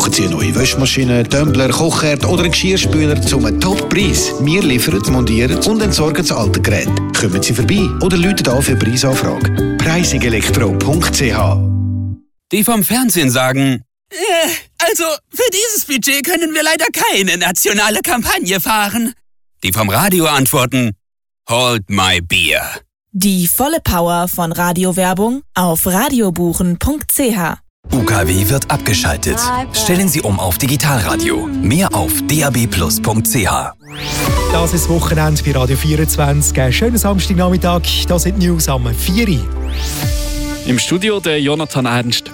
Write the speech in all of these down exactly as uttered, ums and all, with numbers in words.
Brauchen Sie eine neue Waschmaschine, Tumbler, Kochherd oder einen Geschirrspüler zum Top-Preis? Wir liefern, montieren und entsorgen das alte Gerät. Kommen Sie vorbei oder rufen an für Preisanfrage. preisig-elektro punkt c h. Die vom Fernsehen sagen, äh, also für dieses Budget können wir leider keine nationale Kampagne fahren. Die vom Radio antworten, hold my beer. Die volle Power von Radiowerbung auf radiobuchen punkt c h. U K W wird abgeschaltet. Stellen Sie um auf Digitalradio. Mehr auf d a b plus punkt c h. Das ist das Wochenende bei Radio vierundzwanzig. Einen schönen Samstagnachmittag. Das sind die News am vier Uhr. Im Studio der Jonathan Ernst.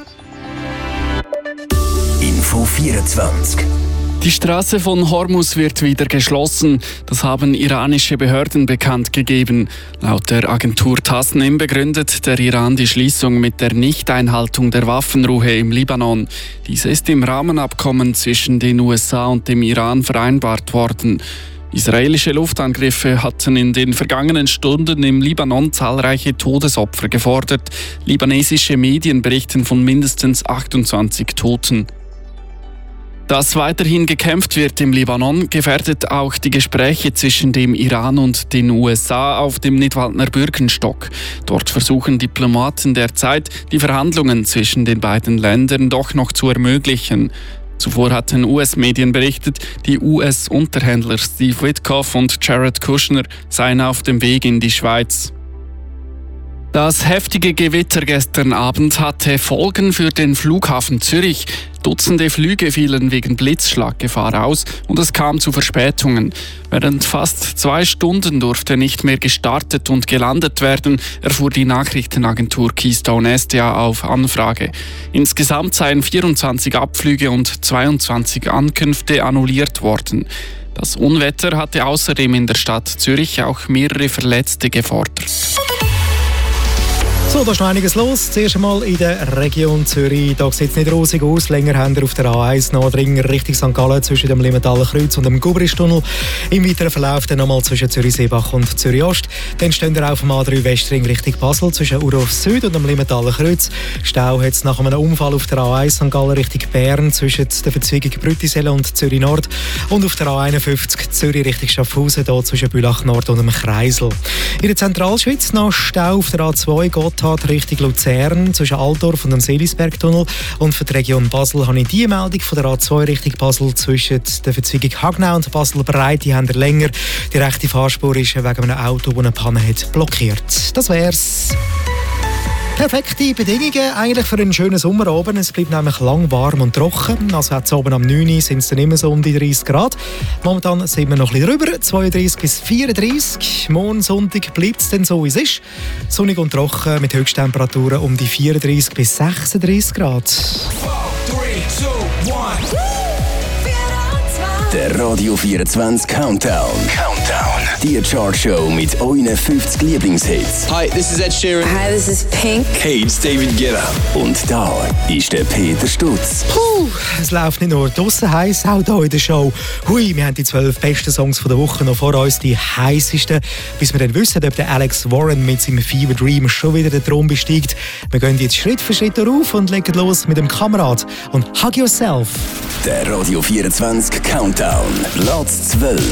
Info vierundzwanzig. Die Straße von Hormuz wird wieder geschlossen. Das haben iranische Behörden bekannt gegeben. Laut der Agentur Tasnim begründet der Iran die Schließung mit der Nichteinhaltung der Waffenruhe im Libanon. Dies ist im Rahmenabkommen zwischen den U S A und dem Iran vereinbart worden. Israelische Luftangriffe hatten in den vergangenen Stunden im Libanon zahlreiche Todesopfer gefordert. Libanesische Medien berichten von mindestens achtundzwanzig Toten. Dass weiterhin gekämpft wird im Libanon, gefährdet auch die Gespräche zwischen dem Iran und den U S A auf dem Nidwaldner Bürgenstock. Dort versuchen Diplomaten derzeit, die Verhandlungen zwischen den beiden Ländern doch noch zu ermöglichen. Zuvor hatten U S-Medien berichtet, die U S-Unterhändler Steve Witkoff und Jared Kushner seien auf dem Weg in die Schweiz. Das heftige Gewitter gestern Abend hatte Folgen für den Flughafen Zürich. Dutzende Flüge fielen wegen Blitzschlaggefahr aus und es kam zu Verspätungen. Während fast zwei Stunden durfte nicht mehr gestartet und gelandet werden, erfuhr die Nachrichtenagentur Keystone S D A auf Anfrage. Insgesamt seien vierundzwanzig Abflüge und zweiundzwanzig Ankünfte annulliert worden. Das Unwetter hatte außerdem in der Stadt Zürich auch mehrere Verletzte gefordert. So, da ist noch einiges los. Zuerst einmal in der Region Zürich. Da sieht es nicht rosig aus. Länger haben wir auf der A eins Nordring Richtung Sankt Gallen zwischen dem Limmentaler Kreuz und dem Gubristunnel. Im weiteren Verlauf dann nochmal zwischen Zürich-Seebach und Zürich-Ost. Dann stehen wir auf dem A drei Westring Richtung Basel zwischen Urhof Süd und dem Limmentaler Kreuz. Stau hat es nach einem Unfall auf der A eins Sankt Gallen Richtung Bern zwischen der Verzweigung Brüttisellen und Zürich Nord. Und auf der A einundfünfzig Zürich Richtung Schaffhausen, hier zwischen Bülach Nord und dem Kreisel. In der Zentralschweiz noch Stau auf der A zwei Gotthard Richtung Luzern zwischen Altdorf und dem Seelisbergtunnel. Und für die Region Basel habe ich die Meldung von der A zwei Richtung Basel zwischen der Verzweigung Hagnau und Basel Breit. Die haben länger. Die rechte Fahrspur ist wegen einem Auto, das eine Panne hat, blockiert. Das wär's. Perfekte Bedingungen eigentlich für einen schönen Sommerabend. Es bleibt nämlich lang warm und trocken. Also jetzt oben am neun Uhr sind es dann immer so um die dreißig Grad. Momentan sind wir noch ein bisschen drüber, zweiunddreißig bis vierunddreißig. Morgen Sonntag bleibt es dann so, wie es ist. Sonnig und trocken mit Höchsttemperaturen um die vierunddreißig bis sechsunddreißig Grad. Der Radio vierundzwanzig Countdown. Countdown. Die Chartshow mit euren fünfzig Lieblingshits. Hi, this is Ed Sheeran. Hi, this is Pink. Hey, it's David Guetta. Und da ist der Peter Stutz. Puh, es läuft nicht nur draussen heiß, auch hier in der Show. Hui, wir haben die zwölf besten Songs von der Woche noch vor uns, die heißesten. Bis wir dann wissen, ob der Alex Warren mit seinem Fever Dream schon wieder den Thron besteigt. Wir gehen jetzt Schritt für Schritt auf und legen los mit dem Kamerad und Hug Yourself. Der Radio vierundzwanzig Countdown. Platz zwölf.